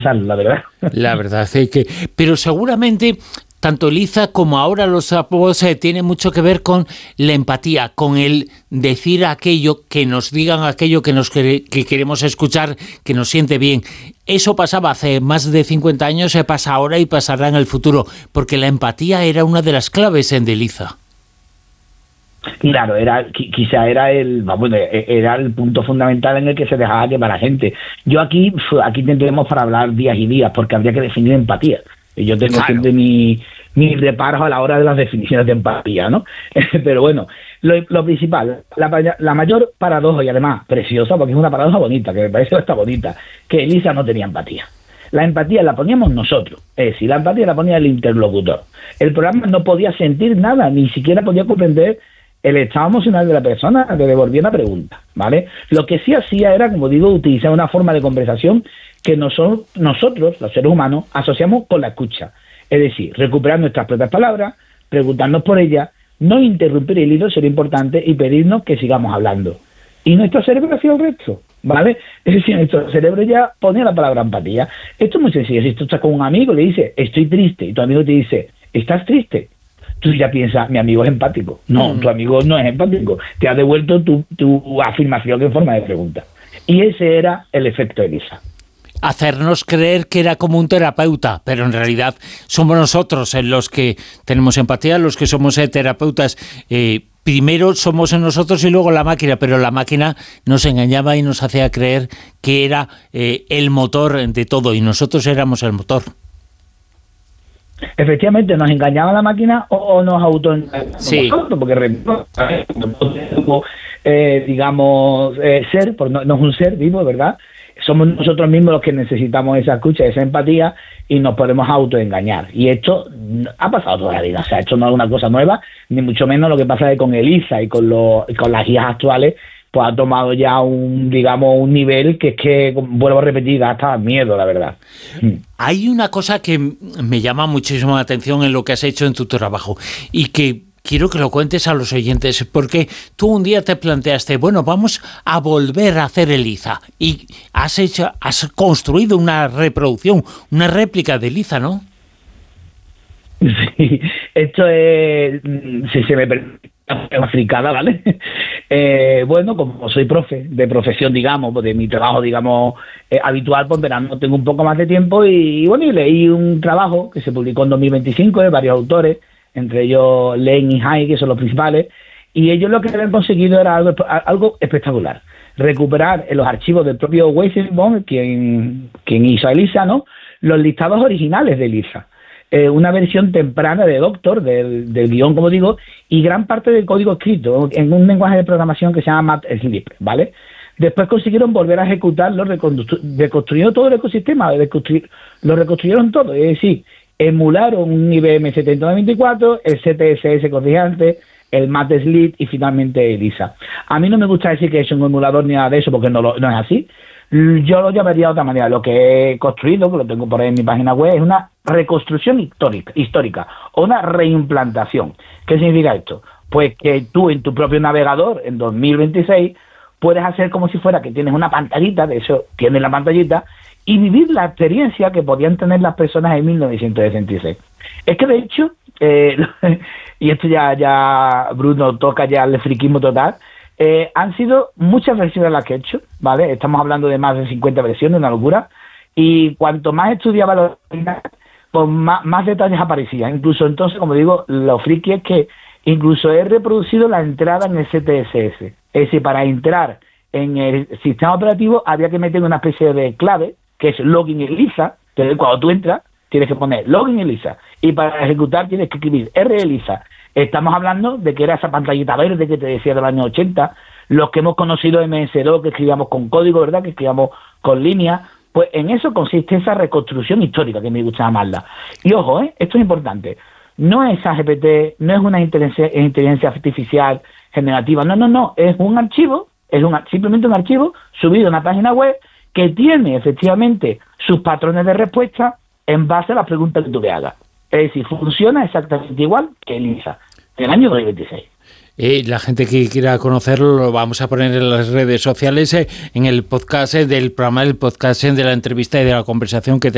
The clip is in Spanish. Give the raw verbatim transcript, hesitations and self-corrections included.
la verdad. La verdad es que... Pero seguramente... Tanto Eliza como ahora los apodos eh, tienen mucho que ver con la empatía, con el decir aquello, que nos digan aquello que nos que, que queremos escuchar, que nos siente bien. Eso pasaba hace más de cincuenta años, se pasa ahora y pasará en el futuro, porque la empatía era una de las claves en Eliza. Claro, era quizá era el vamos, era el punto fundamental en el que se dejaba llevar a la gente. Yo aquí aquí tendremos para hablar días y días, porque habría que definir empatía. Y yo tengo claro. siempre mi, mis reparos a la hora de las definiciones de empatía, ¿no? Pero bueno, lo, lo principal, la, la mayor paradoja, y además preciosa, porque es una paradoja bonita, que me parece que está bonita, que Eliza no tenía empatía. La empatía la poníamos nosotros, es decir, la empatía la ponía el interlocutor. El programa no podía sentir nada, ni siquiera podía comprender el estado emocional de la persona que devolvía una pregunta, ¿vale? Lo que sí hacía era, como digo, utilizar una forma de conversación que nosotros, nosotros, los seres humanos, asociamos con la escucha. Es decir, recuperar nuestras propias palabras, preguntarnos por ellas, no interrumpir el hilo sería importante y pedirnos que sigamos hablando. Y nuestro cerebro hacía el resto, ¿vale? Es decir, nuestro cerebro ya ponía la palabra empatía. Esto es muy sencillo. Si tú estás con un amigo y le dices, estoy triste, y tu amigo te dice, ¿estás triste? Tú ya piensas, mi amigo es empático. No, mm. tu amigo no es empático. Te ha devuelto tu, tu afirmación en forma de pregunta. Y ese era el efecto Eliza. Hacernos creer que era como un terapeuta, pero en realidad somos nosotros en los que tenemos empatía, los que somos eh, terapeutas. Eh, primero somos en nosotros y luego la máquina, pero la máquina nos engañaba y nos hacía creer que era eh, el motor de todo y nosotros éramos el motor. Efectivamente, nos engañaba la máquina o, o nos autoengañamos sí. nosotros, porque eh, digamos, eh, ser, porque no, no es un ser vivo, ¿verdad? Somos nosotros mismos los que necesitamos esa escucha, esa empatía, y nos podemos autoengañar. Y esto ha pasado toda la vida, o sea, esto no es una cosa nueva, ni mucho menos. Lo que pasa es que con Eliza y con, los, y con las guías actuales, pues ha tomado ya un, digamos, un nivel que es que, vuelvo a repetir, da hasta miedo, la verdad. Hay una cosa que me llama muchísimo la atención en lo que has hecho en tu trabajo y que quiero que lo cuentes a los oyentes, porque tú un día te planteaste, bueno, vamos a volver a hacer Eliza, y has hecho, has construido una reproducción, una réplica de Eliza, ¿no? Sí, esto es, si se me permite, una fricada, ¿vale? Eh, bueno, como soy profe, de profesión, digamos, de mi trabajo, digamos, eh, habitual, pues verán, no tengo un poco más de tiempo y, bueno, y leí un trabajo que se publicó en dos mil veinticinco de varios autores, entre ellos Len y Hay, que son los principales, y ellos lo que habían conseguido era algo, algo espectacular: recuperar en los archivos del propio Weizenbaum, quien, quien hizo a Eliza, ¿no?, los listados originales de Eliza, eh, una versión temprana de Doctor, del, del guión, como digo, y gran parte del código escrito en un lenguaje de programación que se llama Matplotlib, ¿vale? Después consiguieron volver a ejecutarlo, reconstruyendo todo el ecosistema, lo reconstruyeron todo, es decir, emularon un I B M setenta noventa y cuatro, el C T S S corrigiente, el Matplotlib y finalmente Eliza. A mí no me gusta decir que es un emulador ni nada de eso, porque no, lo, no es así. Yo lo llamaría de otra manera. Lo que he construido, que lo tengo por ahí en mi página web, es una reconstrucción histórica, histórica o una reimplantación. ¿Qué significa esto? Pues que tú en tu propio navegador, en dos mil veintiséis, puedes hacer como si fuera que tienes una pantallita, de eso tienes la pantallita, y vivir la experiencia que podían tener las personas en mil novecientos sesenta y seis. Es que de hecho, eh, y esto ya, ya Bruno toca ya el friquismo total, eh, han sido muchas versiones las que he hecho, ¿vale? Estamos hablando de más de cincuenta versiones, una locura, y cuanto más estudiaba los pues más, más detalles aparecían. Incluso entonces, como digo, lo friki es que incluso he reproducido la entrada en el C T S S. Es decir, para entrar en el sistema operativo había que meter una especie de clave, que es login Eliza, que cuando tú entras tienes que poner login Eliza, y para ejecutar tienes que escribir R Eliza. Estamos hablando de que era esa pantallita verde que te decía de los años ochenta, los que hemos conocido M S dos, que escribíamos con código, ¿verdad?, que escribíamos con líneas. Pues en eso consiste esa reconstrucción histórica, que me gusta llamarla. Y ojo, ¿eh? Esto es importante. No es A G P T, no es una inteligencia, inteligencia artificial generativa, no, no, no, es un archivo, es un, simplemente un archivo subido a una página web que tiene efectivamente sus patrones de respuesta en base a las preguntas que tú le hagas. Es decir, funciona exactamente igual que Eliza, en el año dos mil veintiséis. Eh, la gente que quiera conocerlo lo vamos a poner en las redes sociales, eh, en el podcast eh, del programa, el podcast eh, de la entrevista y de la conversación que